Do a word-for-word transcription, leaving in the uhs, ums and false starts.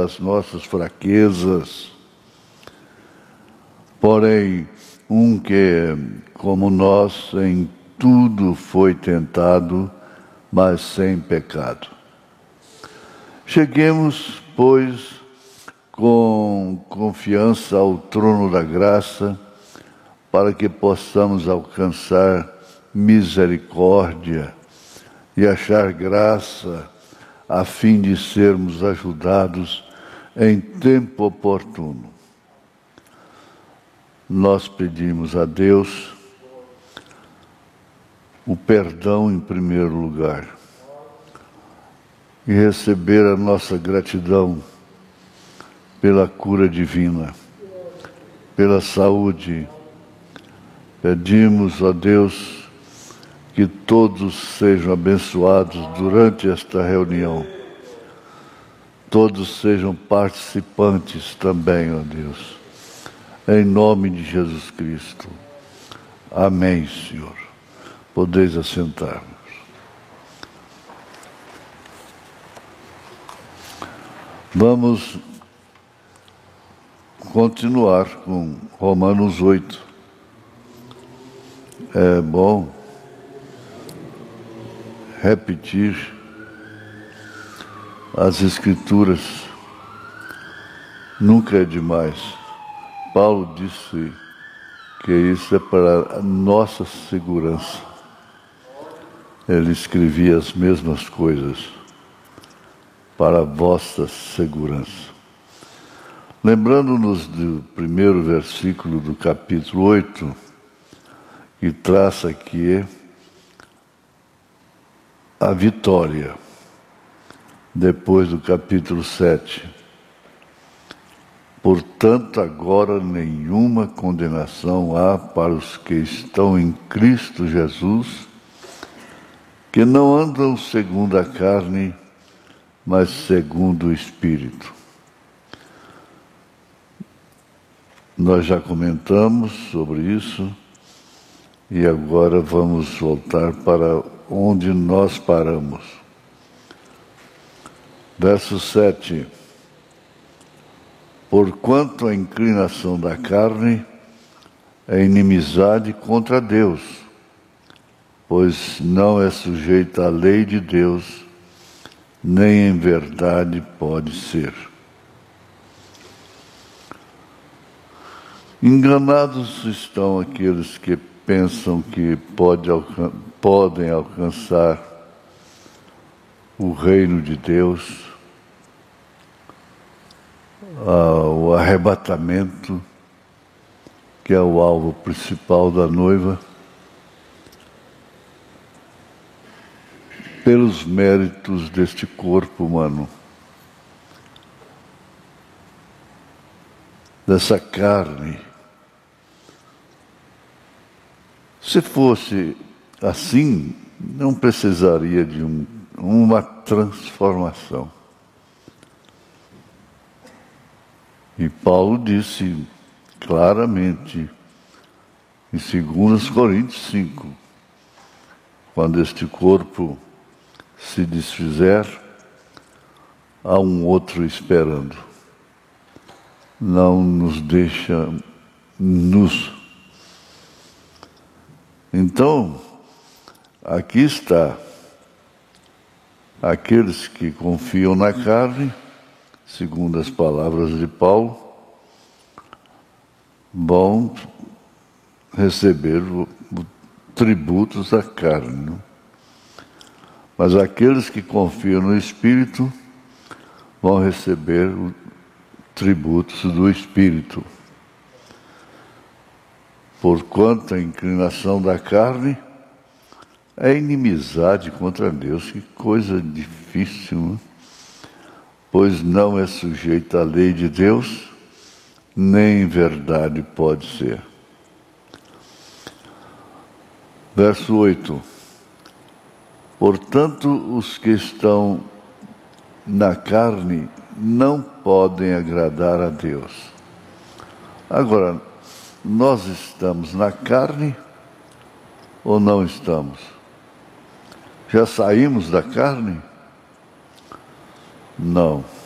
das nossas fraquezas. Porém, um que, como nós, em tudo foi tentado, mas sem pecado. Cheguemos, pois, com confiança ao trono da graça, para que possamos alcançar misericórdia e achar graça, a fim de sermos ajudados em tempo oportuno. Nós pedimos a Deus o perdão em primeiro lugar e receber a nossa gratidão pela cura divina, pela saúde. Pedimos a Deus que todos sejam abençoados durante esta reunião. Todos sejam participantes também, ó Deus. Em nome de Jesus Cristo. Amém, Senhor. Podeis assentar-vos. Vamos continuar com Romanos oito. É bom repetir as Escrituras, nunca é demais. Paulo disse que isso é para a nossa segurança. Ele escrevia as mesmas coisas para a vossa segurança. Lembrando-nos do primeiro versículo do capítulo oito, que traça aqui a vitória, depois do capítulo sete. Portanto, agora nenhuma condenação há para os que estão em Cristo Jesus, que não andam segundo a carne, mas segundo o Espírito. Nós já comentamos sobre isso, e agora vamos voltar para onde nós paramos. Verso sete. Porquanto a inclinação da carne é inimizade contra Deus, pois não é sujeita à lei de Deus, nem em verdade pode ser. Enganados estão aqueles que pensam que pode alcan- podem alcançar o reino de Deus, ah, o arrebatamento, que é o alvo principal da noiva, pelos méritos deste corpo humano, dessa carne. Se fosse assim, não precisaria de um, uma transformação. E Paulo disse claramente, em dois Coríntios cinco, quando este corpo se desfizer, há um outro esperando. Não nos deixa nus. Então, aqui está, aqueles que confiam na carne, segundo as palavras de Paulo, vão receber o, o tributos da carne. Não? Mas aqueles que confiam no Espírito vão receber o tributos do Espírito. Porquanto a inclinação da carne é inimizade contra Deus. Que coisa difícil, não? Pois não é sujeita à lei de Deus, nem em verdade pode ser. Verso oito. Portanto, os que estão na carne não podem agradar a Deus. Agora, nós estamos na carne ou não estamos? Já saímos da carne? Não.